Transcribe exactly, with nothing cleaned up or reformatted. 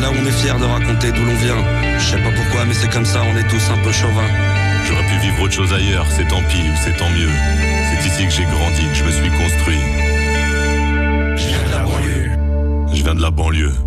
là où on est fier de raconter d'où l'on vient. Je sais pas pourquoi, mais c'est comme ça, on est tous un peu chauvins. J'aurais pu vivre autre chose ailleurs, c'est tant pis ou c'est tant mieux. C'est ici que j'ai grandi, que je me suis construit. Je viens de la banlieue. Je viens de la banlieue.